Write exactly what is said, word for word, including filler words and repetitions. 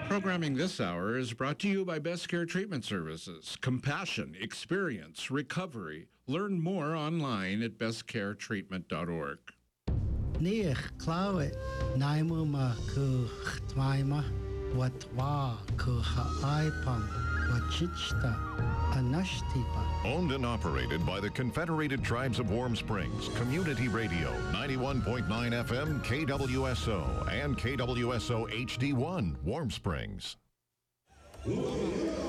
Programming this hour is brought to you by Best Care Treatment Services. Compassion, experience, recovery. Learn more online at best care treatment dot org. Nich klawe naimuma ku chtwaima watwa ku haaipam wachichta anashtipa. Owned and operated by the Confederated Tribes of Warm Springs, Community Radio, ninety-one point nine F M, K W S O, and K W S O H D one, Warm Springs.